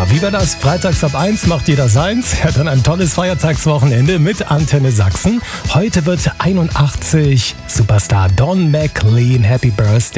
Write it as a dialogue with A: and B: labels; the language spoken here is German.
A: wie war das? Freitags ab 1 macht jeder seins. Ja, dann ein tolles Feiertagswochenende mit Antenne Sachsen. Heute wird 81 Superstar Don McLean Happy Birthday.